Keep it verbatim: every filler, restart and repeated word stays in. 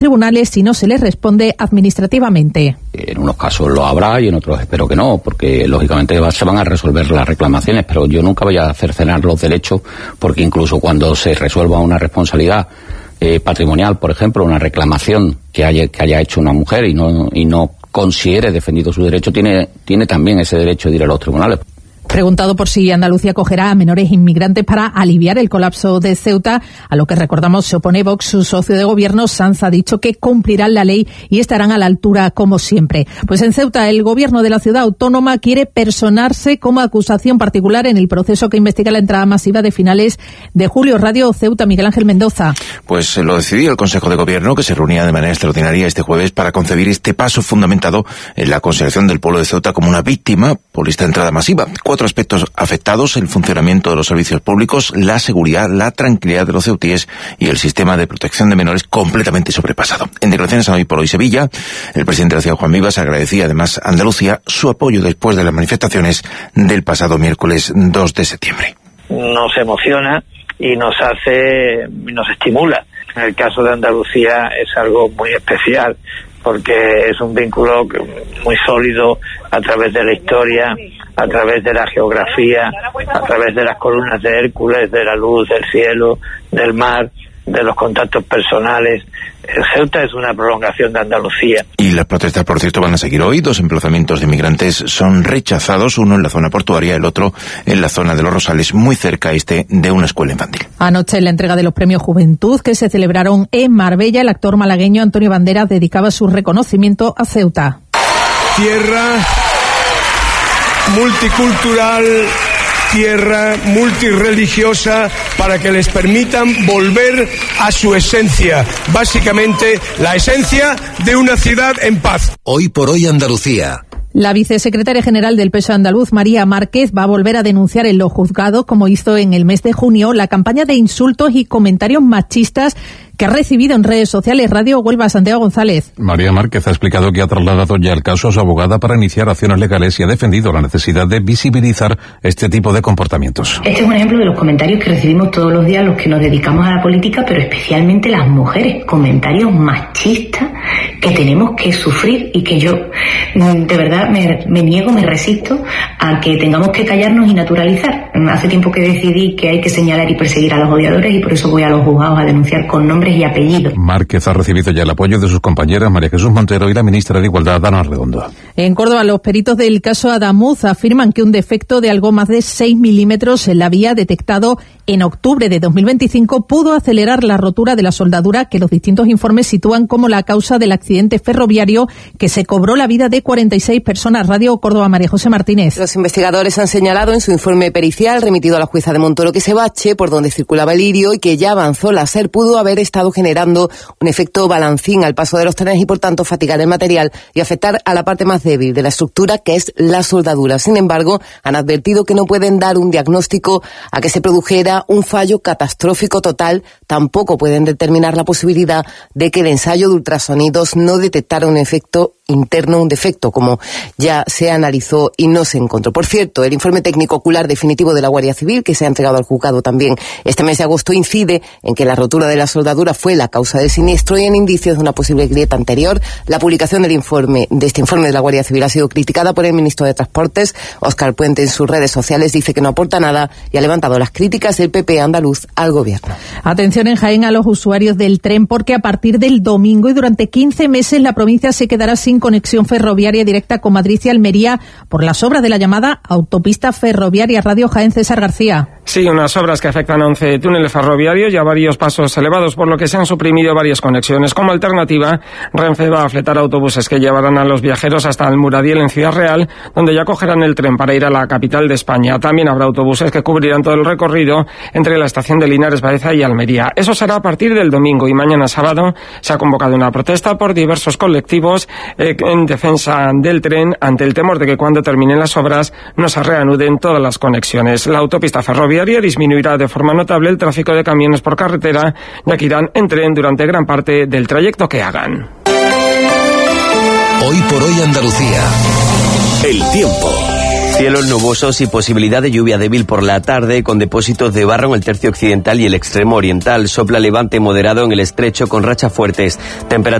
tribunales si no se les responde administrativamente. En unos casos lo habrá y en otros espero que no, porque lógicamente se van a resolver las reclamaciones, pero yo nunca voy a cercenar los derechos, porque incluso cuando se resuelva una responsabilidad eh, patrimonial, por ejemplo, una reclamación que haya, que haya hecho una mujer y no, y no considere defendido su derecho, tiene, tiene también ese derecho de ir a los tribunales. Preguntado por si Andalucía acogerá a menores inmigrantes para aliviar el colapso de Ceuta, a lo que recordamos se opone Vox, su socio de gobierno. Sanz ha dicho que cumplirán la ley y estarán a la altura como siempre. Pues en Ceuta el gobierno de la ciudad autónoma quiere personarse como acusación particular en el proceso que investiga la entrada masiva de finales de julio. Radio Ceuta, Miguel Ángel Mendoza. Pues lo decidió el Consejo de Gobierno, que se reunía de manera extraordinaria este jueves para concebir este paso fundamentado en la consideración del pueblo de Ceuta como una víctima por esta entrada masiva. Cuatro aspectos afectados: el funcionamiento de los servicios públicos, la seguridad, la tranquilidad de los ceutíes y el sistema de protección de menores completamente sobrepasado. En declaraciones a Hoy por Hoy Sevilla, el presidente de la ciudad, Juan Vivas, agradecía además a Andalucía su apoyo después de las manifestaciones del pasado miércoles dos de septiembre. Nos emociona y nos hace, nos estimula. En el caso de Andalucía es algo muy especial, porque es un vínculo muy sólido a través de la historia, a través de la geografía, a través de las columnas de Hércules, de la luz, del cielo, del mar, de los contactos personales. Ceuta es una prolongación de Andalucía. Y las protestas, por cierto, van a seguir hoy. Dos emplazamientos de inmigrantes son rechazados, uno en la zona portuaria, el otro en la zona de Los Rosales, muy cerca este de una escuela infantil. Anoche, en la entrega de los premios Juventud que se celebraron en Marbella, el actor malagueño Antonio Banderas dedicaba su reconocimiento a Ceuta. Tierra multicultural, tierra multirreligiosa, para que les permitan volver a su esencia, básicamente la esencia de una ciudad en paz. Hoy por Hoy Andalucía. La vicesecretaria general del P S O E andaluz, María Márquez, va a volver a denunciar en los juzgados, como hizo en el mes de junio, la campaña de insultos y comentarios machistas que ha recibido en redes sociales. Radio Huelva, Santiago González. María Márquez ha explicado que ha trasladado ya el caso a su abogada para iniciar acciones legales y ha defendido la necesidad de visibilizar este tipo de comportamientos. Este es un ejemplo de los comentarios que recibimos todos los días los que nos dedicamos a la política, pero especialmente las mujeres. Comentarios machistas que tenemos que sufrir y que yo, de verdad, me, me niego, me resisto a que tengamos que callarnos y naturalizar. Hace tiempo que decidí que hay que señalar y perseguir a los odiadores y por eso voy a los juzgados a denunciar con nombres y apellidos. Márquez ha recibido ya el apoyo de sus compañeras María Jesús Montero y la ministra de Igualdad, Ana Redondo. En Córdoba, los peritos del caso Adamuz afirman que un defecto de algo más de seis milímetros en la vía detectado en octubre de dos mil veinticinco pudo acelerar la rotura de la soldadura que los distintos informes sitúan como la causa del accidente ferroviario que se cobró la vida de cuarenta y seis personas. Radio Córdoba, María José Martínez. Los investigadores han señalado en su informe pericial remitido a la jueza de Montoro que ese bache por donde circulaba el lirio y que ya avanzó la SER pudo haber estado generando un efecto balancín al paso de los trenes y por tanto fatigar el material y afectar a la parte más débil de la estructura, que es la soldadura. Sin embargo, han advertido que no pueden dar un diagnóstico a que se produjera un fallo catastrófico total. Tampoco pueden determinar la posibilidad de que el ensayo de ultrasonidos no detectara un efecto interno, un defecto, como ya se analizó y no se encontró. Por cierto, el informe técnico ocular definitivo de la Guardia Civil, que se ha entregado al juzgado también este mes de agosto, incide en que la rotura de la soldadura fue la causa del siniestro y en indicios de una posible grieta anterior. La publicación del informe, de este informe de la Guardia Civil, ha sido criticada por el ministro de Transportes, Óscar Puente. En sus redes sociales dice que no aporta nada y ha levantado las críticas del P P andaluz al gobierno. Atención en Jaén a los usuarios del tren, porque a partir del domingo y durante quince meses la provincia se quedará sin conexión ferroviaria directa con Madrid y Almería por las obras de la llamada autopista ferroviaria. Radio Jaén, César García. Sí, unas obras que afectan a once túneles ferroviarios y a varios pasos elevados, por lo que se han suprimido varias conexiones. Como alternativa, Renfe va a fletar autobuses que llevarán a los viajeros hasta Almuradiel en Ciudad Real, donde ya cogerán el tren para ir a la capital de España. También habrá autobuses que cubrirán todo el recorrido entre la estación de Linares Baeza y Almería. Eso será a partir del domingo, y mañana sábado se ha convocado una protesta por diversos colectivos eh, en defensa del tren ante el temor de que cuando terminen las obras no se reanuden todas las conexiones. La autopista ferroviaria disminuirá de forma notable el tráfico de camiones por carretera, ya que irán en tren durante gran parte del trayecto que hagan. Hoy por Hoy Andalucía. El tiempo. Cielos nubosos y posibilidad de lluvia débil por la tarde, con depósitos de barro en el tercio occidental y el extremo oriental. Sopla levante moderado en el estrecho con rachas fuertes. Temperatura